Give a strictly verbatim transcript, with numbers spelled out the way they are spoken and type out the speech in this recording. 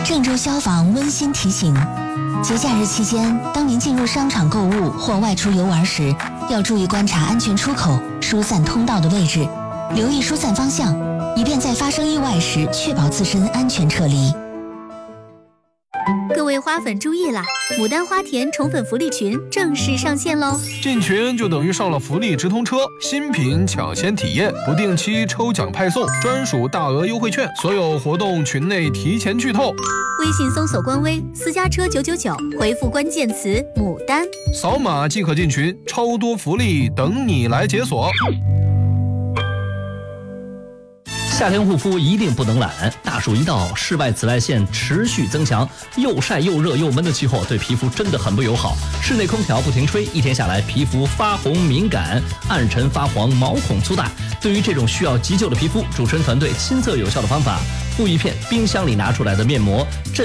郑州消防温馨提醒：节假日期间，当您进入商场购物或外出游玩时，要注意观察安全出口、疏散通道的位置，留意疏散方向，以便在发生意外时确保自身安全撤离。 各位花粉注意啦！牡丹花田宠粉福利群正式上线喽！ 进群就等于上了福利直通车，新品抢先体验，不定期抽奖派送，专属大额优惠券，所有活动群内提前剧透。 微信搜索官微私家车九九九，回复关键词牡丹， 扫码即可进群，超多福利等你来解锁。 夏天护肤一定不能懒，大暑一到，室外紫外线持续增强，又晒又热又闷的气候对皮肤真的很不友好。室内空调不停吹，一天下来皮肤发红敏感、暗沉发黄、毛孔粗大。对于这种需要急救的皮肤，主持人团队亲测有效的方法：敷一片冰箱里拿出来的面膜。